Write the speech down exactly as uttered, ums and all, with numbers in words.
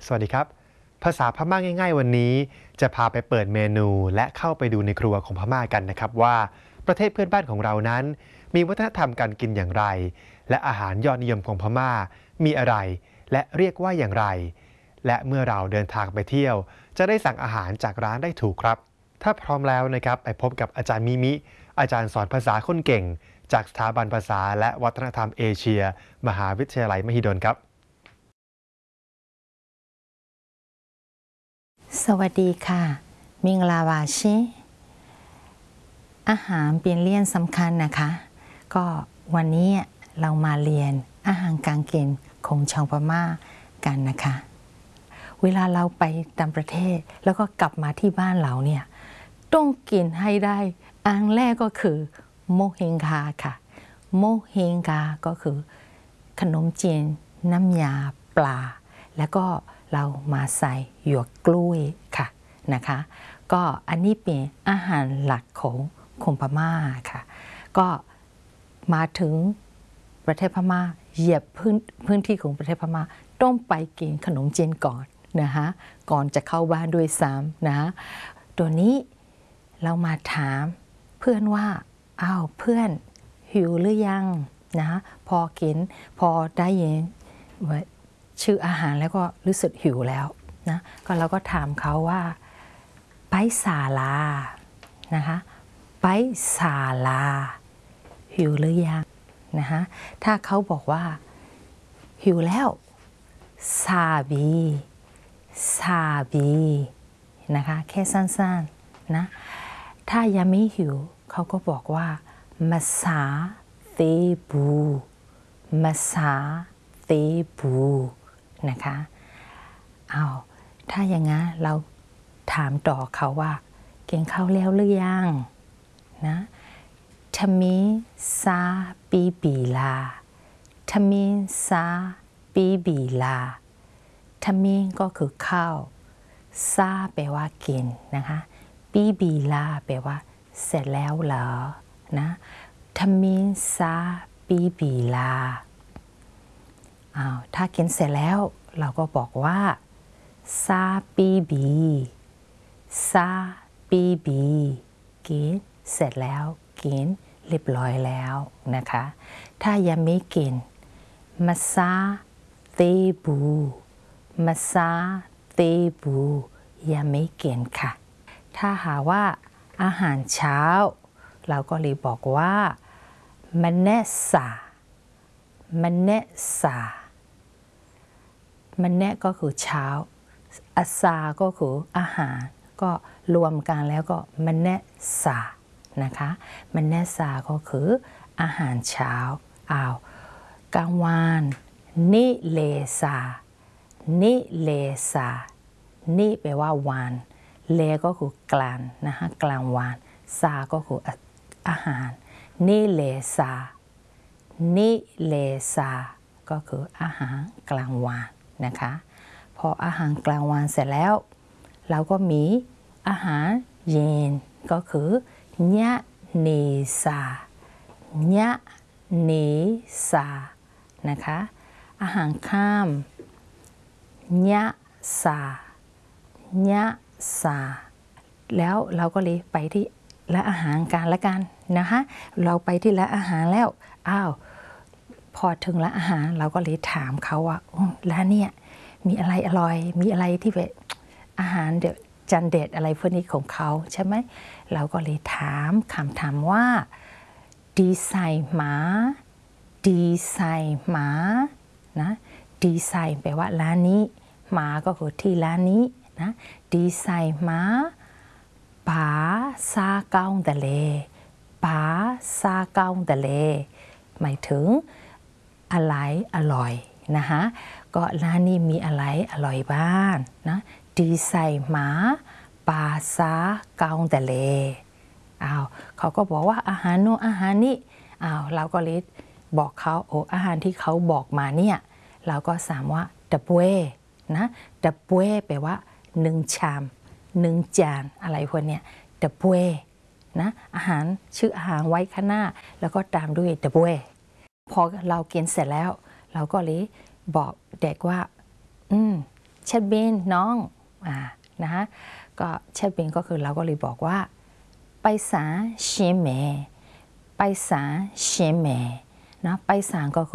สวัสดีครับภาษาพม่าง่ายๆวันนี้จะพาไปเปิดเมนูและเข้าไปดูในครัวของพม่ากันนะครับว่าประเทศเพื่อนบ้านของเรานั้นมีวัฒนธรรมการกินอย่างไรและอาหารยอดนิยมของพม่ามีอะไรและเรียกว่าอย่างไรและเมื่อเราเดินทางไปเที่ยวจะได้สั่งอาหารจากร้านได้ถูกครับถ้าพร้อมแล้วนะครับไปพบกับอาจารย์มิมิอาจารย์สอนภาษาคนเก่งจากสถาบันภาษาและวัฒนธรรมเอเชียมหาวิทยาลัยมหิดลครับสวัสดีค่ะมิงลาวาชิอาหารเป็นเรื่องสำคัญนะคะก็วันนี้เรามาเรียนอาหารการกินของชาวพม่ากันนะคะเวลาเราไปต่างประเทศแล้วก็กลับมาที่บ้านเราเนี่ยต้องกินให้ได้อันแรกก็คือโมเฮงกาค่ะโมเฮงกาก็คือขนมจีนน้ำยาปลาแล้วก็เรามาใส่หยวกกล้วยค่ะนะคะก็อันนี้เป็นอาหารหลักของคนพม่าค่ะก็มาถึงประเทศพม่าเหยียบพื้นพื้นที่ของประเทศพม่าต้องไปกินขนมจีนก่อนนะคะก่อนจะเข้าบ้านด้วยซ้ำนะตัวนี้เรามาถามเพื่อนว่าอ้าวเพื่อนหิวหรือยังนะพอกินพอได้ยินชื่ออาหารแล้วก็รู้สึกหิวแล้วนะก็เราก็ถามเขาว่าไปศาลานะคะไปศาลาหิวหรือยังนะคะถ้าเขาบอกว่าหิวแล้วซาบีซาบีนะคะแค่สั้นๆนะถ้ายังไม่หิวเขาก็บอกว่ามาซาเตบูมาซาเตบูนะคะเอาถ้าอย่างงั้นเราถามต่อเขาว่ากินข้าวแล้วหรือยังนะทมิซาปีบีลาทมิซาปีบีลาทมิก็คือข้าวซาแปลว่ากินนะคะปีบีลาแปลว่าเสร็จแล้วเหรอนะทมิซาปีบีลาอ้าวถ้ากินเสร็จแล้วเราก็บอกว่าซาปีบีซาปีบีกินเสร็จแล้วกินเรียบร้อยแล้วนะคะถ้ายังไม่กินมาซาเตบูมาซาเตบูยังไม่กินค่ะถ้าหาว่าอาหารเช้าเราก็เลยบอกว่ามันเนซามันเนซามันเนะก็คือเช้าอาซาก็คืออาหารก็รวมกันแล้วก็มันเนะซานะคะมันเนะซาก็คืออาหารเช้าอ้าวกลางวันนิเลซานิเลซานิแปลว่าวันเลก็คือกลางนะคะกลางวันซาก็คืออาหารนิเลซานิเลซาก็คืออาหารกลางวันนะคะพออาหารกลางวันเสร็จแล้วเราก็มีอาหารเย็นก็คือญะเนซาญะเนซานะคะอาหารค่ำญะซาญะซาแล้วเราก็เลยไปที่ร้านอาหารกันละกันนะคะเราไปที่ร้านอาหารแล้วอ้าวพอถึงร้านอาหารเราก็เลยถามเขาว่าร้านเนี่ยมีอะไรอร่อยมีอะไรที่เป็นอาหารเด็ดจานเด็ดอะไรพวกนี้ของเขาใช่ไหมเราก็เลยถามคำถามว่าดีไซน์หมาดีไซน์หมานะดีไซน์แปลว่าร้านนี้หมาก็คือที่ร้านนี้นะดีไซน์หมาป๋าซาเกาทะเลป๋าซาเกาทะเลหมายถึงอะไรอร่อยนะคะก็ร้านนี้มีอะไรอร่อยบ้างนะดีไซน์หมาปลาซาเกาทะเลอ้าวเขาก็บอกว่าอาหารโน้นอาหารนี้อ้าวเราก็เลยบอกเขาโอ้อาหารที่เขาบอกมาเนี่ยเราก็สามว่าดับเบ้นะดับเบ้แปลว่าหนึ่งชามหนึ่งจานอะไรพวกเนี้ยดับเบ้นะอาหารชื่ออาหารไว้ข้างหน้าแล้วก็ตามด้วยดับเบ้พอเรากินเสร็จแล้วเราก็เลยบอกเด็กว่าอืมเช็ดบินน้องอ่านะคะก็เช็ดบินก็คือเราก็เลยบอกว่าไปศาลเชียงใหม่ไปศาลเชียงใหม่นะไปศาลก็คือ